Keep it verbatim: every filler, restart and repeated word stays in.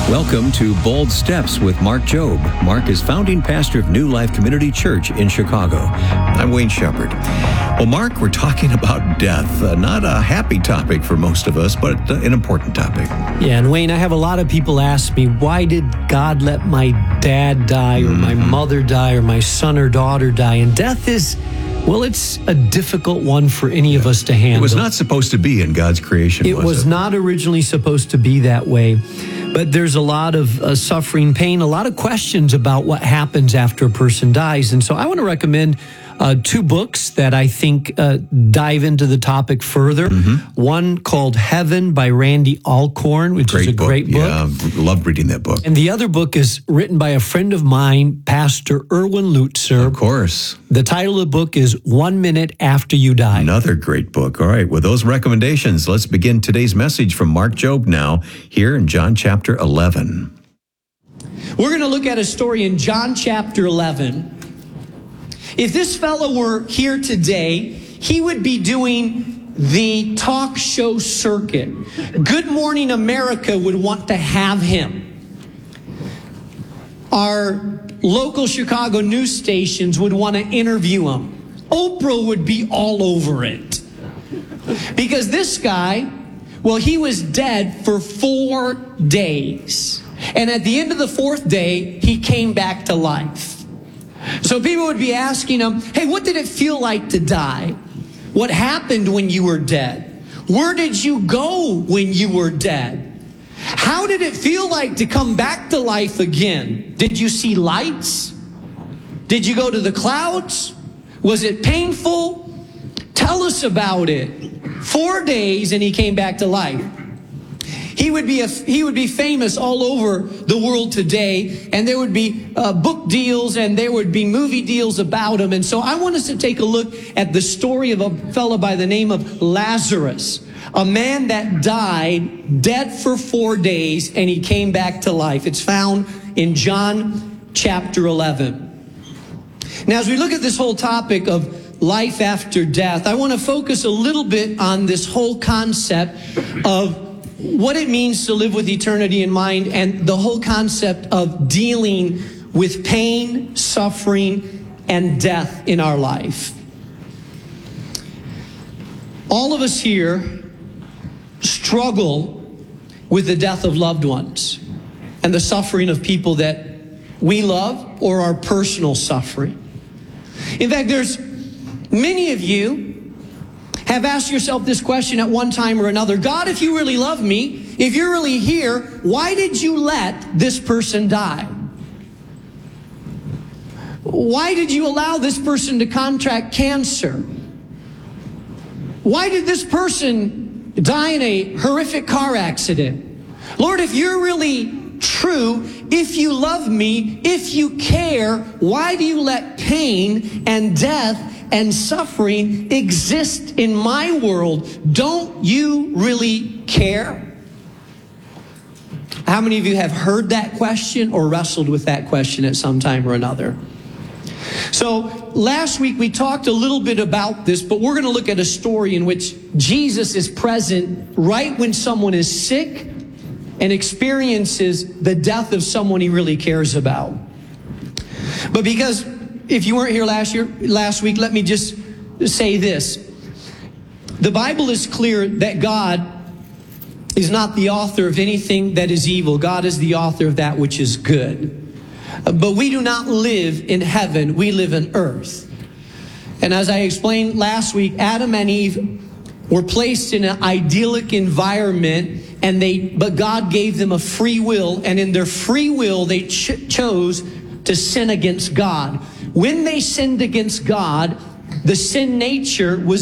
Welcome to Bold Steps with Mark Jobe. Mark is founding pastor of New Life Community Church in Chicago. I'm Wayne Shepherd. Well, Mark, we're talking about death. Uh, not a happy topic for most of us, but uh, an important topic. Yeah, and Wayne, I have a lot of people ask me, why did God let my dad die or mm-hmm. my mother die or my son or daughter die? And death is, well, it's a difficult one for any of us to handle. It was not supposed to be in God's creation, It was, was it? not originally supposed to be that way. But there's a lot of uh, suffering, pain, a lot of questions about what happens after a person dies. And so I want to recommend uh, two books that I think uh, dive into the topic further. Mm-hmm. One called Heaven by Randy Alcorn, which great is a book. great book. Yeah, loved reading that book. And the other book is written by a friend of mine, Pastor Erwin Lutzer. Of course. The title of the book is One Minute After You Die. Another great book. All right, with those recommendations, let's begin today's message from Mark Jobe now, here in John chapter eleven. We're going to look at a story in John chapter eleven. If this fellow were here today, he would be doing the talk show circuit. Good Morning America would want to have him. Our local Chicago news stations would want to interview him. Oprah would be all over it. Because this guy, well, he was dead for four days. And at the end of the fourth day, he came back to life. So people would be asking him, hey, what did it feel like to die? What happened when you were dead? Where did you go when you were dead? How did it feel like to come back to life again? Did you see lights? Did you go to the clouds? Was it painful? Tell us about it. Four days and he came back to life. He would be a, he would be famous all over the world today, and there would be uh, book deals and there would be movie deals about him. And so I want us to take a look at the story of a fellow by the name of Lazarus, a man that died dead for four days and he came back to life. It's found in John chapter eleven. Now, as we look at this whole topic of life after death, I want to focus a little bit on this whole concept of what it means to live with eternity in mind and the whole concept of dealing with pain, suffering, and death in our life. All of us here struggle with the death of loved ones and the suffering of people that we love or our personal suffering. In fact, there's many of you have asked yourself this question at one time or another. God, if you really love me, if you're really here, why did you let this person die? Why did you allow this person to contract cancer? Why did this person die in a horrific car accident? Lord, if you're really true, if you love me, if you care, why do you let pain and death and suffering exist in my world? Don't you really care? How many of you have heard that question or wrestled with that question at some time or another? So last week we talked a little bit about this, but we're going to look at a story in which Jesus is present right when someone is sick and experiences the death of someone he really cares about. But because if you weren't here last year, last week, let me just say this. The Bible is clear that God is not the author of anything that is evil. God is the author of that which is good. But we do not live in heaven. We live in earth. And as I explained last week, Adam and Eve were placed in an idyllic environment, and they, but God gave them a free will, and in their free will, they ch- chose to sin against God. When they sinned against God, the sin nature was